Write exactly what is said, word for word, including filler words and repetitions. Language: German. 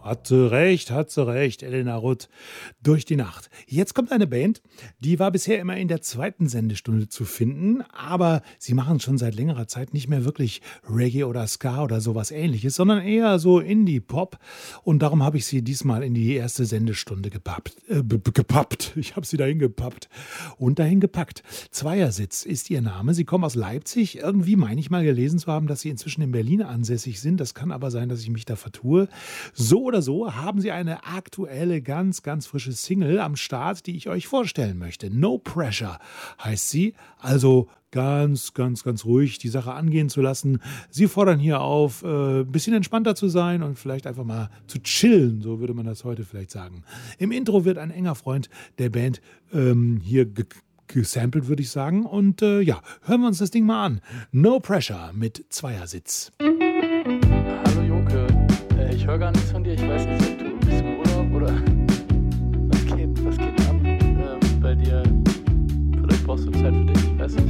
Hat sie recht, hat sie recht, Elena Rutt. Durch die Nacht. Jetzt kommt eine Band, die war bisher immer in der zweiten Sendestunde zu finden, aber sie machen schon seit längerer Zeit nicht mehr wirklich Reggae oder Ska oder sowas Ähnliches, sondern eher so Indie-Pop. Und darum habe ich sie diesmal in die erste Sendestunde gepappt. Äh, b- b- gepappt. Ich habe sie dahin gepappt und dahin gepackt. Zweiersitz ist ihr Name. Sie kommen aus Leipzig. Irgendwie meine ich mal gelesen zu haben, dass sie inzwischen in Berlin ansässig sind. Das kann aber sein, dass ich mich da vertue. So oder so haben sie eine aktuelle, ganz, ganz frische Single am Start, die ich euch vorstellen möchte. No Pressure heißt sie. Also ganz, ganz, ganz ruhig die Sache angehen zu lassen. Sie fordern hier auf, äh, ein bisschen entspannter zu sein und vielleicht einfach mal zu chillen, so würde man das heute vielleicht sagen. Im Intro wird ein enger Freund der Band ähm, hier ge gesampelt, würde ich sagen. Und äh, ja, hören wir uns das Ding mal an. No Pressure mit Zweiersitz. Hallo Joke, äh, ich höre gar nichts von dir. Ich weiß nicht, ob du bist im Urlaub oder was geht, was geht ab ähm, bei dir? Vielleicht brauchst du Zeit für dich, ich weiß nicht.